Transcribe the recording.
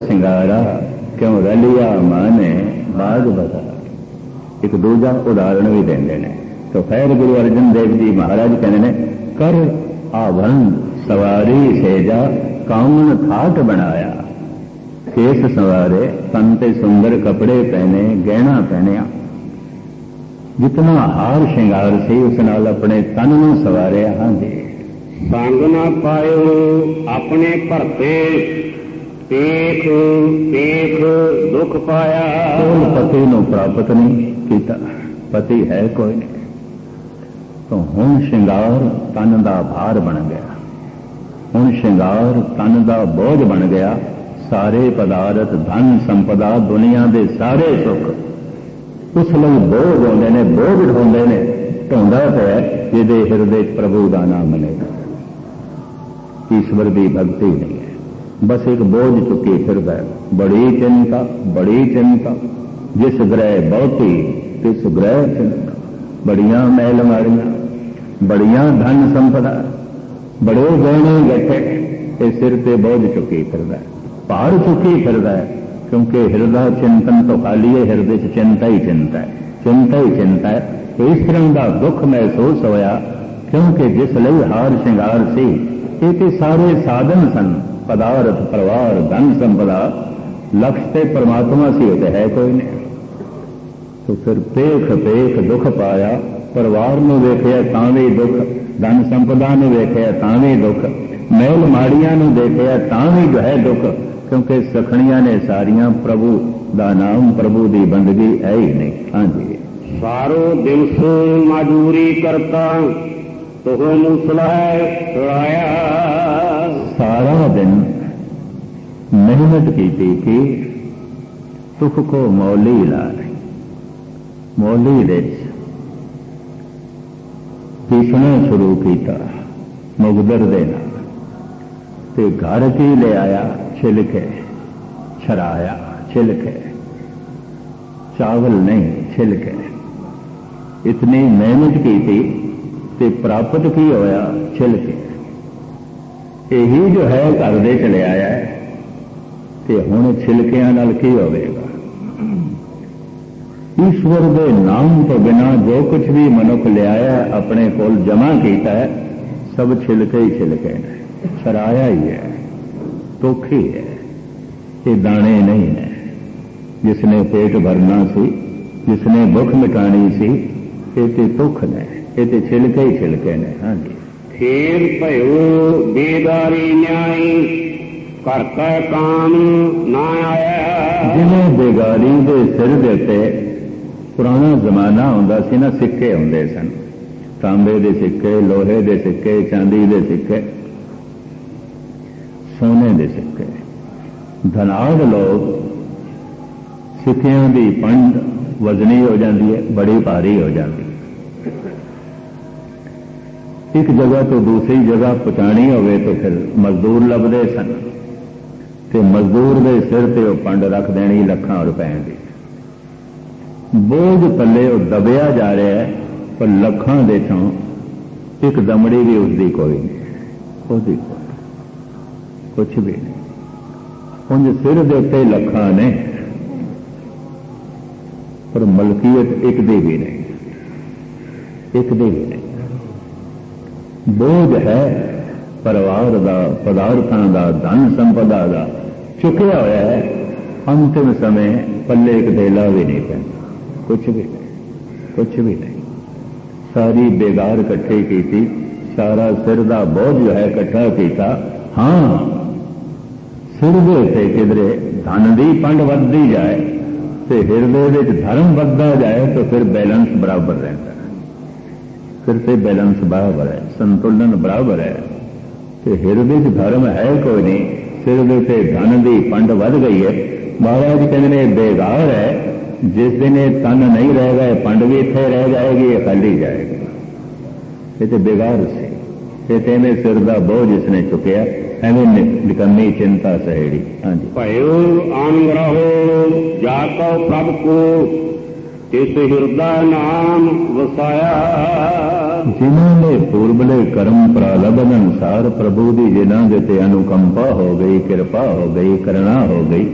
सिंगारा क्यों रलिया माने बाग बता। एक दूजा उदाहरण भी देंगे ने। तो खैर गुरु अर्जन देव जी महाराज कहने ने कर आभरण सवारी सेजा कामन थाट बनाया। केस सवारे तन ते सुंदर कपड़े पहने गहना पहनिया। जितना हार श्रृंगार से उस नाल अपने तन नूं सवारिया। हाँ जी संग ना पायो अपने भरते पेख पेख दुख पाया। कोई पति नूं प्राप्त नहीं कीता, पति है कोई नहीं। तो हुण श्रृंगार तन दा भार बन गया, हुण श्रृंगार तन दा बोझ बन गया। सारे पदार्थ धन संपदा दुनिया के सारे सुख उस लिए बोझ आते हैं, बोझ ढोंदे ने। ढोंदा है जिहदे हिरदे प्रभु का नाम नहीं, ईश्वर की भक्ति नहीं है, बस एक बोझ चुकी फिरदा है। बड़ी चिंता बड़ी चिंता, जिस ग्रह बहुती तिस ग्रह चिंता। बड़ियां मैल मारियां, बड़ियां धन संपदा, बड़े गहने गट्टे, ये सिर ते बोझ चुकी फिरदा है, भार चुकी फिरदा है। क्योंकि हृदय चिंतन तो खाली है, हृदय च चिंता ही चिंता है, चिंता ही चिंता है। तो इस तरह का दुख महसूस होया, क्योंकि जिस लिए हार श्रृंगार सी ये सारे साधन सन, पदार्थ परिवार धन संपदा, लक्ष्य ते परमात्मा सी होते है कोई नहीं। तो फिर पेख पेख दुख पाया। परिवार में वेखिया तां भी दुख, धन संपदा में वेखिया तां भी दुख, मैल माड़ियां नूं देखिया तां भी जो है दुख। क्योंकि सखणियां ने सारियां प्रभु दा नाम प्रभु दी बंदगी है ही नहीं। हाँ जी सारो दिवस मजूरी करता तो मूसला छुड़ाया। सारा दिन मेहनत की थी कि सुख को मौली ला रही, मौली दे पीसना शुरू किया मुगदर देना। ते घर की ले आया छिलके, छराया छिलके, चावल नहीं छिलके। इतनी मेहनत की थी ते प्राप्त की होया छिलके। यही जो है घर दे चले आया है, ते हुण छिलकियां नाल की होवेगा। ईश्वर के नाम तो बिना जो कुछ भी मनुख ले आया अपने कोल जमा किया है, सब छिलके ही छिलके ने, छराया ही है, दुख ही है। ये दाने नहीं है। जिसने पेट भरना सी, जिसने भुख मिटानी सी, ये ते दुख ने, ये ते छिलके ही छिलके ने। हाँ जी फेर भयो बेदारी न्याय करता काम ना आया। जिन्हें बेगारी के सिर देते पुराना जमाना होंदा सी ना, सिक्के होंदे सन, तांबे दे सिक्के, लोहे दे सिक्के, चांदी दे सिक्के, सोने दे सिक्के। धनाढ़ लोग सिक्कियां की पंड वजनी हो जाती है, बड़ी भारी हो जाती है। एक जगह तो दूसरी जगह पहुंचानी होवे तो फिर मजदूर लभदे सन, ते मजदूर के सिर ते वो पंड रख देनी लाखां रुपए की। बोझ पल्ले दबिया जा रहा है, पर लाखां दे चों एक दमड़ी भी उसकी कोई नहीं, उसकी कुछ भी नहीं। उन सिर दे उत्ते लाखां ने, पर मलकीयत एक दी भी नहीं, एक दी भी नहीं। बोझ है परिवार का, पदार्थों का, धन संपदा का चुकया होया है। अंतिम समय पल्ले एक धेला भी नहीं पैंदा, कुछ भी नहीं, कुछ भी नहीं। सारी बेगार इकट्ठी की थी, सारा सिर का बोझ जो है इकट्ठा किया। हाँ सिर दे से किधरे धन की पंड वधदी जाए तो हिरदे विच धर्म वधदा जाए तो फिर बैलेंस बराबर रहता है, फिर से बैलेंस बराबर है, संतुलन बराबर है। तो हिरदे च धर्म है कोई नहीं, सिर दे धन की पंड वध गई है। महाराज कहते बेगार है, जिस दिन ये तन नहीं रहेगा ये पंड भी इत्थे रह जाएगी, ये खाली जाएगी। ये तो बेगार से इवें सिर का बोझ इसने चुकया, एवं निकम्मी चिंता सहेड़ी। हाँ जी भयो अनुग्रहो जाको प्रभ को तिस हृदय नाम वसाया। जिन्होंने पूर्वले कर्म प्रारब्ध अनुसार प्रभु की जिन्हों के अनुकंपा हो गई, कृपा हो गई, करुणा हो गई,